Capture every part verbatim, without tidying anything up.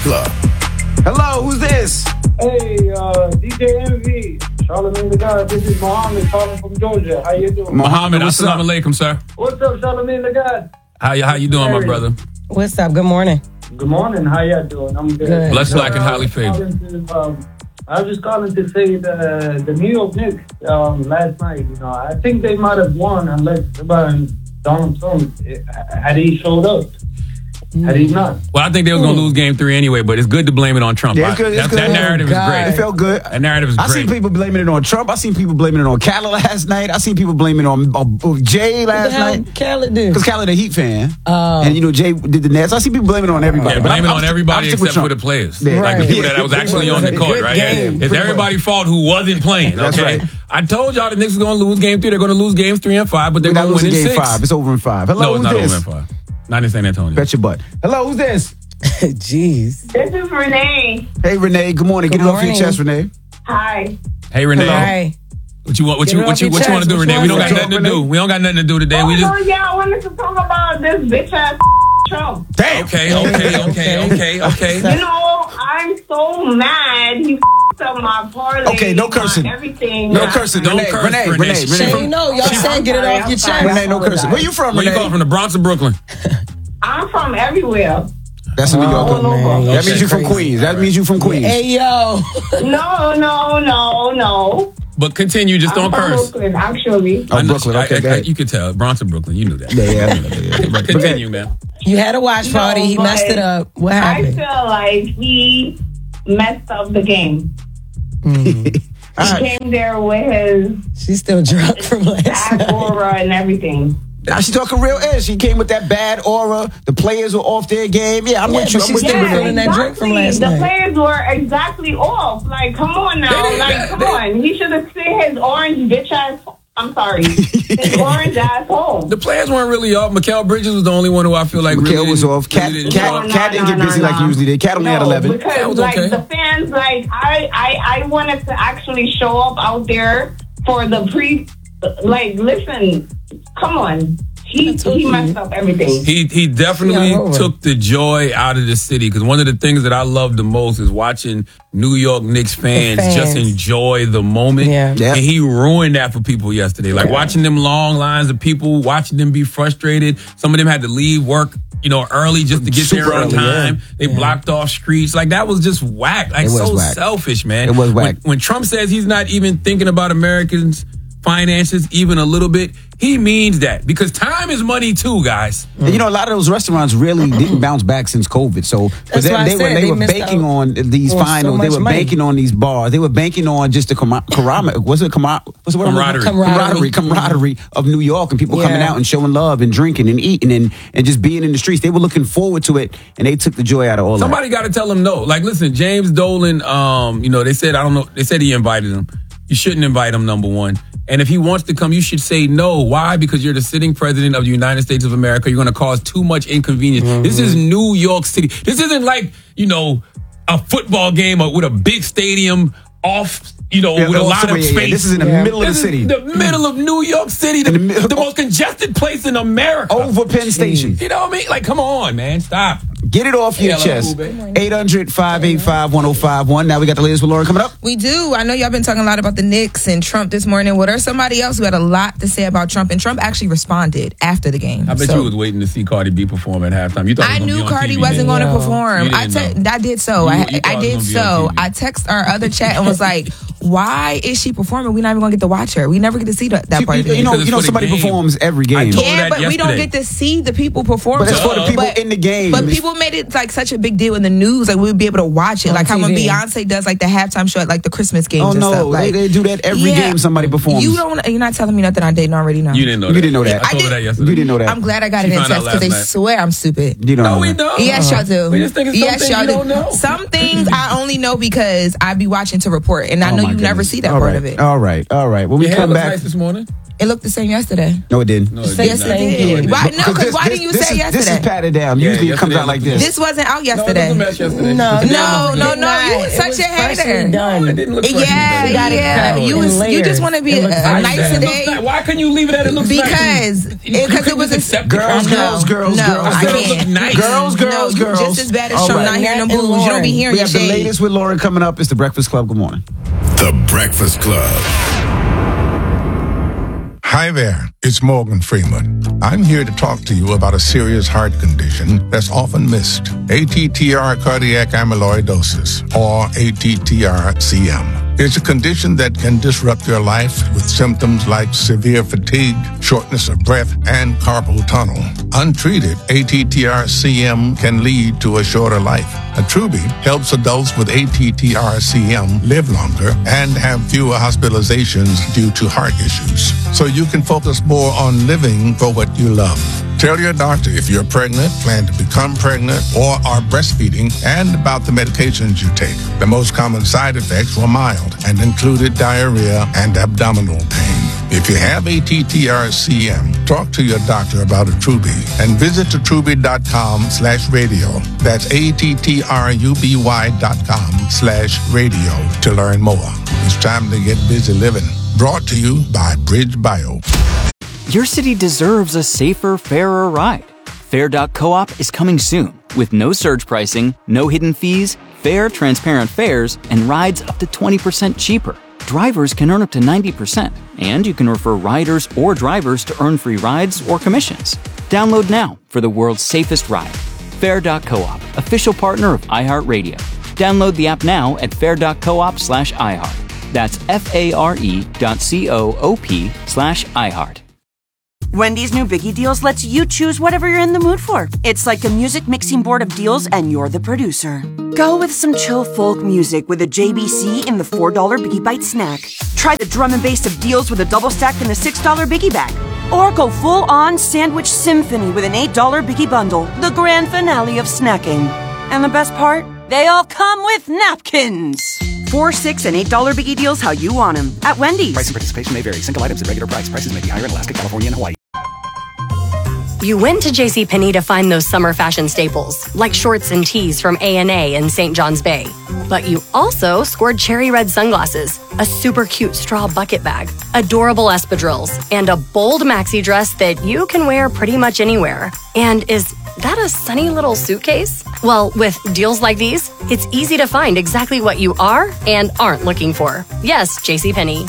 Club. Hello, who's this? Hey, uh, D J M V, Charlamagne the God. This is Mohammed calling from Georgia. How you doing? Mohammed, assalamu alaikum, sir. What's up, Charlamagne the God? How you, how you doing, my brother? What's up? Good morning. Good morning. How y'all doing? I'm good. Good. Blessed, black, and Uh, highly I was favored. calling to, um, I was just calling to say the the New York Knicks um, last night. You know, I think they might have won unless um, Donald Trump had he showed up. Had he not? Well, I think they was going to lose game three anyway, but it's good to blame it on Trump. Yeah, it's good, it's that, good. that narrative Oh, is great. It felt good. That narrative is I great. seen people blaming it on Trump. I seen people blaming it on Khaled last night. I seen people blaming it on uh, Jay What the last hell night. Khaled do? Because Khaled a Heat fan. Oh. And, you know, Jay did the Nets. I see people blaming it on everybody. Yeah, But blame I'm- it on I'm- everybody I'm sticking with except for Trump. the players. Yeah. Like the Right. people that was actually on the Good court, right? game. It's everybody's fault who wasn't playing, That's okay? right. I told y'all the Knicks are going to lose game three. They're going to lose games three and five, but they're We're not going to win losing in game six. five. It's over in five. Hello, No, it's who's not this? over in five. Not in San Antonio. Bet your butt. Hello, who's this? Jeez. This is Renee. Hey, Renee. Good morning. Good Get it off your morning. chest, Renee. Hi. Hey, Renee. Hi. What you want? What Get you it what off you your what you want to chest. do, What Renee? you We don't want got to nothing to Renee? do. We don't got nothing to do today. Oh, We just no, yeah, I wanted to talk about this bitch ass Trump. Damn. okay, okay, okay, okay, okay. You know, I'm so mad. He up my parlay. Okay, no my cursing. Everything. No Yeah. cursing. Don't Renee, curse, Renee, Renee. Renee, She- Renee. She From, know. Y'all She- said get it I'm off your sorry, chest. I'm Renee, no cursing. Where you from, Where you Renee? calling from? The Bronx or Brooklyn? I'm from everywhere. That's in New York. Oh, man. That Okay. means you from Crazy. Queens. That means you from Queens. Hey, yo. No, no, no, no. But continue. Just I'm don't from curse. Brooklyn, actually. Oh, I know- Brooklyn. I- Okay, I- go ahead. you could tell. Bronx or Brooklyn. You knew that. Yeah, yeah, yeah, yeah. But continue, man. You had a watch No, party. He but messed it up. What I happened? feel like he messed up the game. All He right. came there with his She's still drunk from last bad night. aura and everything. Now she talking real ish. She came with that bad aura. The players were off their game. Yeah, I'm Yeah, with you. but I'm with she's you. still Renee. feeling that drink from last the night. players were exactly off. Like, come on now. They- Like, they- come they- on. He should have sent his orange bitch ass. I'm sorry. His orange ass home. The players weren't really off. Mikael Bridges was the only one who I feel like Mikal really was didn't- off. Cat, really didn't Cat, show up. No, Cat didn't no, get no, busy no, like no. he usually did. Cat only had No, eleven. That because was like okay. the fans, like I, I, I wanted to actually show up out there for the pre. Like, listen, come on. He he messed up everything. He he definitely Yeah, over. took the joy out of the city because one of the things that I love the most is watching New York Knicks fans, fans. just enjoy the moment. Yeah. Yeah. And he ruined that for people yesterday. Like watching them long lines of people, watching them be frustrated. Some of them had to leave work, you know, early just to get Super there on early, time. yeah. They blocked off streets. Like that was just whack. Like It was so whack. selfish, man. It was When- whack. When Trump says he's not even thinking about Americans' finances even a little bit, he means that because time is money too, guys. And you know, a lot of those restaurants really didn't bounce back since COVID. So for That's them, why I they were said they, they were missed banking out on these on so finals. they much were money. banking on these bars. They were banking on just the camar- camaraderie. What's it? Camar- what's the word? I'm looking for? Camaraderie. Camaraderie. Camaraderie of New York and people coming Yeah. out and showing love and drinking and eating and, and just being in the streets. They were looking forward to it, and they took the joy out of all Somebody got to tell him no. Like, listen, James Dolan, um, you know, they said, I don't know, they said he invited him. You shouldn't invite him, number one. And if he wants to come, you should say no. Why? Because you're the sitting president of the United States of America. You're going to cause too much inconvenience. Mm-hmm. This is New York City. This isn't like, you know, a football game with a big stadium off, you know, Yeah, with a off lot somewhere, of yeah, yeah. space. This is in the Yeah. middle of the This is city. the middle of New York City, the, In the middle- the most congested place in America. Over Penn Station. You know what I mean? Like, come on, man. Stop. Get it off your Hello, chest. Ube. eight hundred, five eight five, one oh five one. Now we got the latest with Lauren coming up. We do. I know y'all been talking a lot about the Knicks and Trump this morning. Well, there's somebody else who had a lot to say about Trump, and Trump actually responded after the game. I bet So- you was waiting to see Cardi B perform at halftime. You thought it I was gonna knew be on Cardi T V, wasn't didn't going to No. perform. You I didn't te- know. I did so. You- I you thought I it was did gonna be on so. T V. I text our other chat and was like, "Why is she performing? We're not even going to get to watch her. We never get to see that, that See, part of you, the you know, game." Because you know it's for the somebody game. performs every I game. told Yeah, that but we don't yesterday. get to see the people perform. But it's for the Duh. people But- in the game. But people made it like such a big deal in the news. Like we would be able to watch it. On Like how when T V. Beyonce does like the halftime show at like the Christmas games Oh and no, stuff. they, Like, they do that every Yeah. game. Somebody performs. You don't. You're not telling me nothing I didn't already know. You didn't know You that. didn't know that. I told I her that did- yesterday. You didn't know that. I'm glad I got She it in found out test because they last night. swear I'm stupid. You don't No, know we that. don't. Yes, y'all do. We just think it's yes, something y'all you do. don't know. Some things I only know because I be watching to report, and I Oh, know my you never goodness. see that All part right. of it. All right, all right. When we Your hair come looks back, nice this morning. It looked the same yesterday. No, it didn't. No, it Yes, did it not. did. Why, no, because this, why this, didn't you this say is, yesterday? This is patted down. Yeah, Usually it comes yesterday out like looked- this. This wasn't out No, it yesterday. doesn't match yesterday. No, It's a damn No, look no, good. no. You was It such was a freshly hater. done. No, it didn't look fresh. Yeah, It got it yeah. cut You in was you just layers. want to be It a, looks a nice. nice It looks today nice. Why couldn't you leave it at it looks because nice? it, because it was a accept Girls, No, girls, girls, no, girls, I girls. can't. Nice. Girls, girls, no, you girls. just as bad as All Trump right. not hearing them And blues. You don't be Lauren. hearing We your have the shade. latest with Lauren coming up. It's the Breakfast Club. Good morning. The Breakfast Club. Hi there, it's Morgan Freeman. I'm here to talk to you about a serious heart condition that's often missed. A T T R cardiac amyloidosis, or A T T R C M. It's a condition that can disrupt your life with symptoms like severe fatigue, shortness of breath, and carpal tunnel. Untreated, A T T R C M can lead to a shorter life. Attruby helps adults with A T T R C M live longer and have fewer hospitalizations due to heart issues. So you can focus more on living for what you love. Tell your doctor if you're pregnant, plan to become pregnant, or are breastfeeding, and about the medications you take. The most common side effects were mild and included diarrhea and abdominal pain. If you have A T T R C M, talk to your doctor about Attruby and visit attruby.com slash radio. That's A-T-T-R-U-B-Y dot com slash radio to learn more. It's time to get busy living. Brought to you by Bridge Bio. Your city deserves a safer, fairer ride. Fair dot coop is coming soon with no surge pricing, no hidden fees, fair, transparent fares, and rides up to twenty percent cheaper. Drivers can earn up to ninety percent, and you can refer riders or drivers to earn free rides or commissions. Download now for the world's safest ride. Fair dot coop, official partner of iHeartRadio. Download the app now at fair dot coop slash iHeart. That's F-A-R-E dot C-O-O-P slash iHeart. Wendy's new Biggie Deals lets you choose whatever you're in the mood for. It's like a music mixing board of deals, and you're the producer. Go with some chill folk music with a J B C in the four dollar Biggie Bite snack. Try the drum and bass of deals with a double stack in the six dollar Biggie Bag. Or go full-on sandwich symphony with an eight dollar Biggie Bundle, the grand finale of snacking. And the best part? They all come with napkins. Four, six, and eight dollar Biggie Deals how you want them at Wendy's. Price and participation may vary. Single items at regular price. Prices may be higher in Alaska, California, and Hawaii. You went to JCPenney to find those summer fashion staples, like shorts and tees from A and A in Saint John's Bay. But you also scored cherry red sunglasses, a super cute straw bucket bag, adorable espadrilles, and a bold maxi dress that you can wear pretty much anywhere. And is that a sunny little suitcase? Well, with deals like these, it's easy to find exactly what you are and aren't looking for. Yes, JCPenney.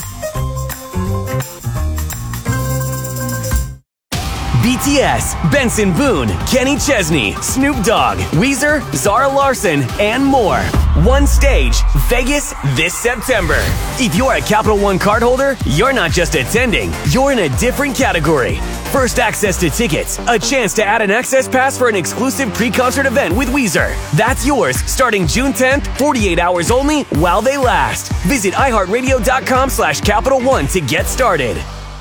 B T S, Benson Boone, Kenny Chesney, Snoop Dogg, Weezer, Zara Larson, and more. One stage, Vegas this September. If you're a Capital One cardholder, you're not just attending, you're in a different category. First access to tickets, a chance to add an access pass for an exclusive pre-concert event with Weezer. That's yours starting June tenth, forty-eight hours only while they last. Visit iHeartRadio.com slash Capital One to get started.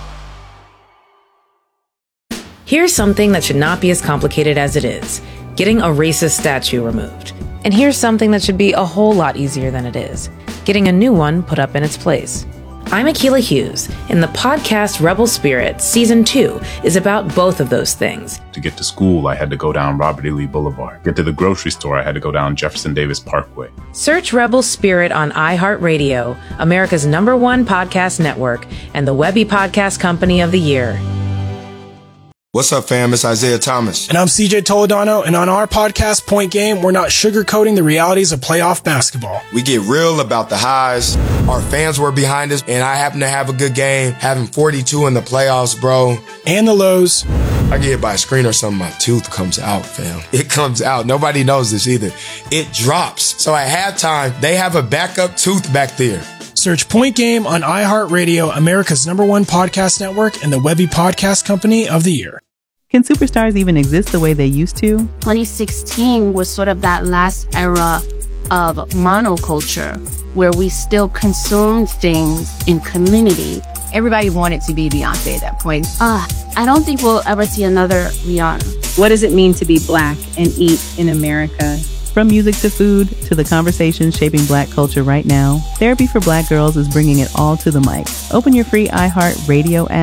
Here's something that should not be as complicated as it is: getting a racist statue removed. And here's something that should be a whole lot easier than it is: getting a new one put up in its place. I'm Akilah Hughes, and the podcast Rebel Spirit Season two is about both of those things. To get to school, I had to go down Robert E. Lee Boulevard. Get to the grocery store, I had to go down Jefferson Davis Parkway. Search Rebel Spirit on iHeartRadio, America's number one podcast network, and the Webby Podcast Company of the Year. What's up, fam? It's Isaiah Thomas. And I'm C J Toledano, and on our podcast, Point Game, we're not sugarcoating the realities of playoff basketball. We get real about the highs. Our fans were behind us, and I happen to have a good game, having forty-two in the playoffs, bro. And the lows. I get hit by a screen or something, my tooth comes out, fam. It comes out. Nobody knows this either. It drops. So at halftime, they have a backup tooth back there. Search Point Game on iHeartRadio, America's number one podcast network, and the Webby Podcast Company of the Year. Can superstars even exist the way they used to? twenty sixteen was sort of that last era of monoculture where we still consumed things in community. Everybody wanted to be Beyonce at that point. Uh, I don't think we'll ever see another Rihanna. What does it mean to be Black and eat in America? From music to food to the conversations shaping Black culture right now, Therapy for Black Girls is bringing it all to the mic. Open your free iHeart Radio app, search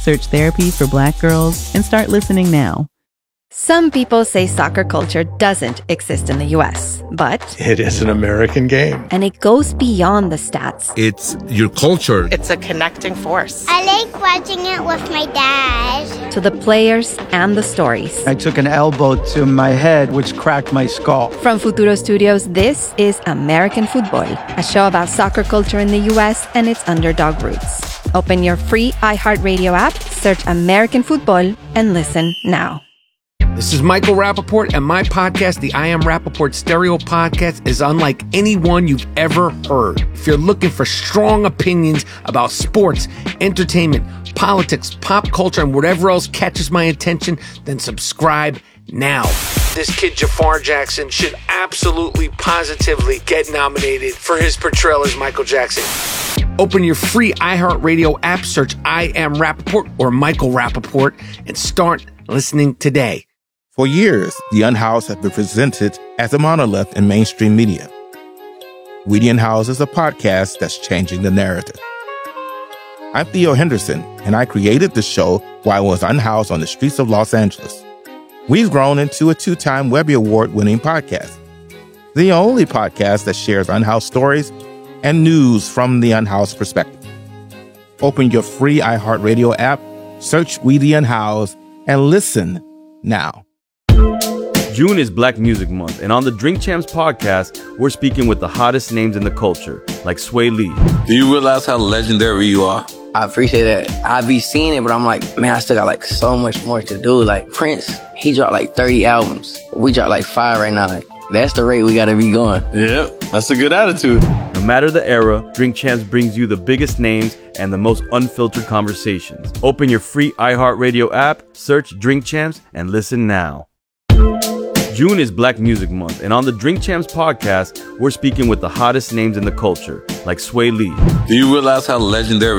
Search Therapy for Black Girls and start listening now. Some people say soccer culture doesn't exist in the U S, but it is an American game. And it goes beyond the stats. It's your culture. It's a connecting force. I like watching it with my dad. To the players and the stories. I took an elbow to my head, which cracked my skull. From Futuro Studios, this is American Football, a show about soccer culture in the U S and its underdog roots. Open your free iHeartRadio app, search American Football, and listen now. This is Michael Rappaport, and my podcast, the I Am Rappaport Stereo Podcast, is unlike any one you've ever heard. If you're looking for strong opinions about sports, entertainment, politics, pop culture, and whatever else catches my attention, then subscribe now. This kid, Jafar Jackson, should absolutely, positively get nominated for his portrayal as Michael Jackson. Open your free iHeartRadio app, search I Am Rappaport or Michael Rappaport, and start listening today. For years, The Unhoused has been presented as a monolith in mainstream media. We the Unhoused is a podcast that's changing the narrative. I'm Theo Henderson, and I created the show while I was unhoused on the streets of Los Angeles. We've grown into a two-time Webby Award-winning podcast, the only podcast that shares unhoused stories and news from the unhoused perspective. Open your free iHeartRadio app, search We the Unhoused, and listen now. June is Black Music Month, and on the Drink Champs podcast, we're speaking with the hottest names in the culture, like Sway Lee. Do you realize how legendary you are? I appreciate that. I be seeing it, but I'm like, man, I still got like so much more to do. Like Prince, he dropped like thirty albums. We dropped like five right now. Like, that's the rate we gotta be going. Yep, that's a good attitude. No matter the era, Drink Champs brings you the biggest names and the most unfiltered conversations. Open your free iHeartRadio app, search Drink Champs, and listen now. June is Black Music Month, and on the Drink Champs podcast, we're speaking with the hottest names in the culture, like Sway Lee. Do you realize how legendary